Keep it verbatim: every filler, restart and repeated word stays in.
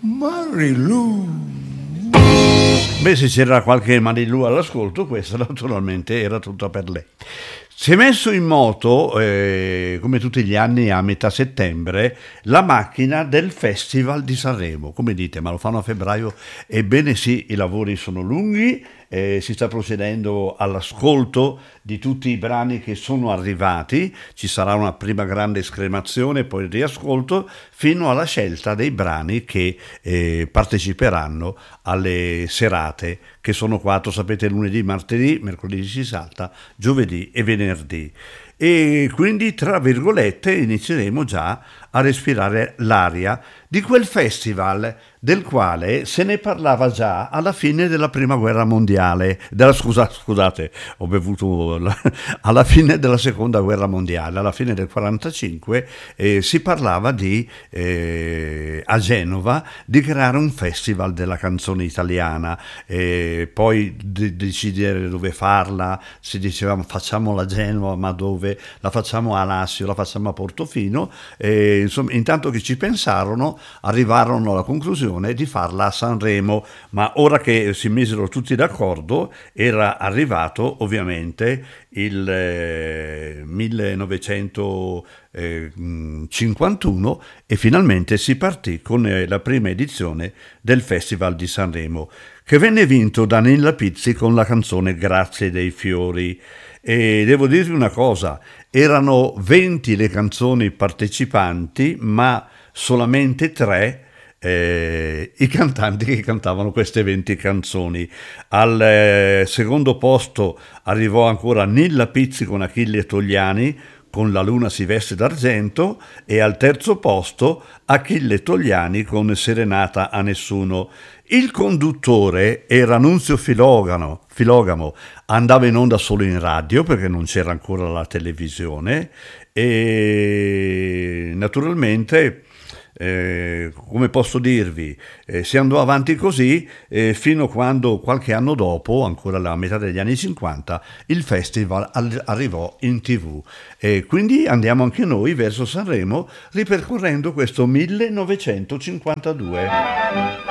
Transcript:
Marilu. Beh, se c'era qualche Marilu all'ascolto, questa naturalmente era tutta per lei. Si è messo in moto, eh, come tutti gli anni a metà settembre, la macchina del Festival di Sanremo. Come dite, ma lo fanno a febbraio? Ebbene sì, i lavori sono lunghi, eh, si sta procedendo all'ascolto di tutti i brani che sono arrivati, ci sarà una prima grande scremazione, poi il riascolto, fino alla scelta dei brani che eh, parteciperanno alle serate, che sono quattro, sapete, lunedì, martedì, mercoledì si salta, giovedì e venerdì. E quindi, tra virgolette, inizieremo già a respirare l'aria di quel festival del quale se ne parlava già alla fine della prima guerra mondiale, della, scusa, scusate, ho bevuto la, alla fine della seconda guerra mondiale, alla fine del quarantacinque eh, si parlava di eh, a Genova di creare un festival della canzone italiana, eh, poi di, decidere dove farla, si diceva facciamola a Genova, ma dove? La facciamo a Lassio, la facciamo a Portofino, eh, insomma, intanto che ci pensarono arrivarono alla conclusione di farla a Sanremo, ma ora che si misero tutti d'accordo era arrivato ovviamente il eh, millenovecentocinquantuno e finalmente si partì con eh, la prima edizione del Festival di Sanremo, che venne vinto da Nilla Pizzi con la canzone Grazie dei fiori. E devo dirvi una cosa, erano venti le canzoni partecipanti, ma solamente tre eh, i cantanti che cantavano queste venti canzoni. Al eh, secondo posto arrivò ancora Nilla Pizzi con Achille Togliani con La luna si veste d'argento, e al terzo posto Achille Togliani con Serenata a nessuno. Il conduttore era Nunzio Filogamo, Filogamo, andava in onda solo in radio perché non c'era ancora la televisione e naturalmente, eh, come posso dirvi, eh, si andò avanti così eh, fino a quando qualche anno dopo, ancora alla metà degli anni cinquanta, il festival al- arrivò in tv. E quindi andiamo anche noi verso Sanremo ripercorrendo questo millenovecentocinquantadue.